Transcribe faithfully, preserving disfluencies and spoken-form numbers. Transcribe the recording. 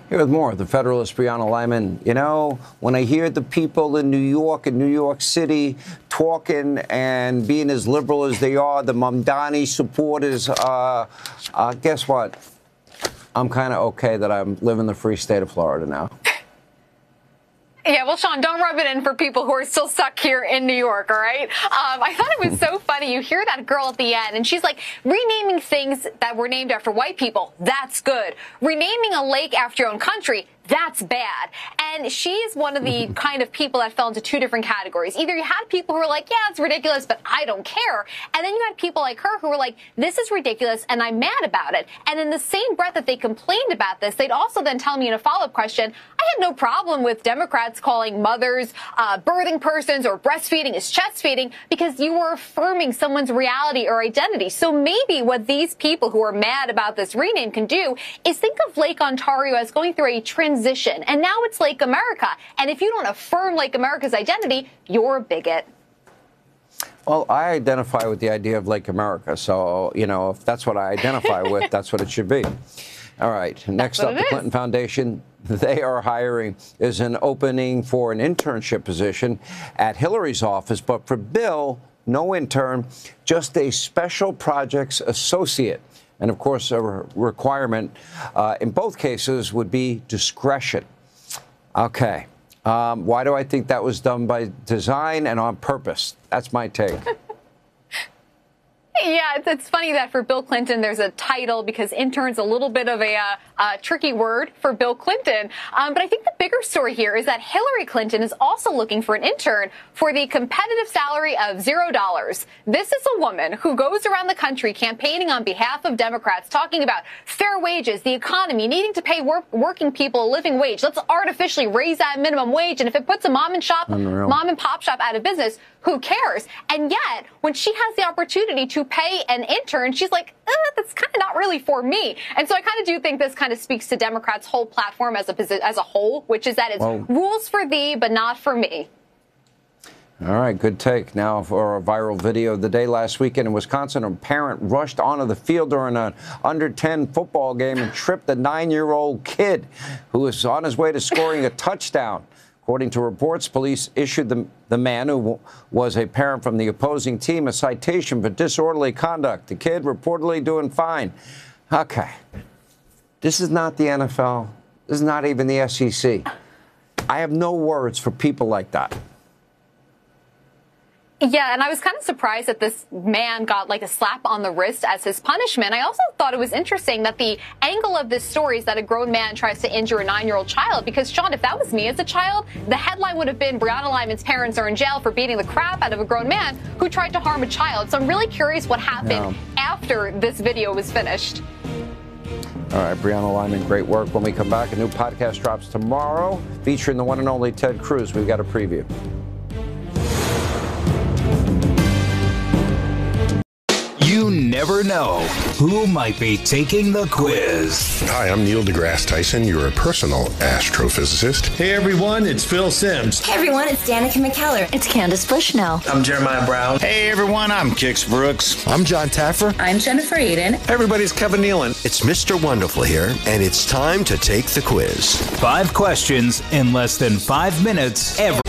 Here with more, the Federalist Brianna Lyman. You know, when I hear the people in New York and New York City talking and being as liberal as they are, the Mamdani supporters, uh, uh, guess what? I'm kind of okay that I'm living the free state of Florida now. Yeah, well, Sean, don't rub it in for people who are still stuck here in New York, all right? Um, I thought it was so funny. You hear that girl at the end, and she's like, renaming things that were named after white people, that's good. Renaming a lake after your own country, that's bad. And she's one of the kind of people that fell into two different categories. Either you had people who were like, yeah, it's ridiculous, but I don't care. And then you had people like her who were like, this is ridiculous, and I'm mad about it. And in the same breath that they complained about this, they'd also then tell me in a follow-up question, I had no problem with Democrats calling mothers uh, birthing persons or breastfeeding is chest feeding because you were affirming someone's reality or identity. So maybe what these people who are mad about this rename can do is think of Lake Ontario as going through a transition. And now it's Lake America. And if you don't affirm Lake America's identity, you're a bigot. Well, I identify with the idea of Lake America. So, you know, if that's what I identify with, that's what it should be. All right. Next up, the Clinton Foundation. They are hiring is an opening for an internship position at Hillary's office. But for Bill, no intern, just a special projects associate. And, of course, a re requirement uh, in both cases would be discretion. OK. Um, why do I think that was done by design and on purpose? That's my take. Yeah, it's, it's funny that for Bill Clinton, there's a title because intern's a little bit of a uh, uh, tricky word for Bill Clinton. Um, but I think the bigger story here is that Hillary Clinton is also looking for an intern for the competitive salary of zero dollars. This is a woman who goes around the country campaigning on behalf of Democrats, talking about fair wages, the economy, needing to pay work, working people a living wage. Let's artificially raise that minimum wage. And if it puts a mom and shop, Unreal. mom and pop shop out of business, who cares? And yet, when she has the opportunity to pay an intern, she's like, eh, that's kind of not really for me. And so I kind of do think this kind of speaks to Democrats' whole platform as a, as a whole, which is that it's well, rules for thee, but not for me. All right, good take. Now for a viral video of the day last weekend in Wisconsin, a parent rushed onto the field during an under ten football game and tripped a nine-year-old kid who was on his way to scoring a touchdown. According to reports, police issued the, the man, who was a parent from the opposing team, a citation for disorderly conduct. The kid reportedly doing fine. Okay. This is not the N F L. This is not even the S E C. I have no words for people like that. Yeah, and I was kind of surprised that this man got like a slap on the wrist as his punishment. I also thought it was interesting that the angle of this story is that a grown man tries to injure a nine-year-old child. Because, Sean, if that was me as a child, the headline would have been Brianna Lyman's parents are in jail for beating the crap out of a grown man who tried to harm a child. So I'm really curious what happened yeah. after this video was finished. All right, Brianna Lyman, great work. When we come back, a new podcast drops tomorrow featuring the one and only Ted Cruz. We've got a preview. You never know who might be taking the quiz. Hi, I'm Neil deGrasse Tyson, your personal astrophysicist. Hey everyone, it's Phil Simms. Hey everyone, it's Danica McKellar. It's Candace Bushnell. I'm Jeremiah Brown. Hey everyone, I'm Kix Brooks. I'm John Taffer. I'm Jennifer Aiden. Hey everybody, it's Kevin Nealon. It's Mister Wonderful here, and it's time to take the quiz. Five questions in less than five minutes every